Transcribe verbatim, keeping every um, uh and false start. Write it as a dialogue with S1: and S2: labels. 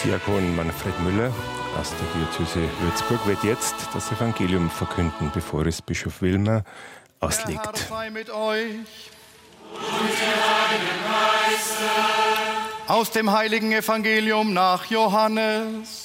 S1: Diakon Manfred Müller aus der Diözese Würzburg wird jetzt das Evangelium verkünden, bevor es Bischof Wilmer auslegt.
S2: Der Herr sei mit euch.
S3: Und dem Heiligen Geiste.
S2: Aus dem heiligen Evangelium nach Johannes.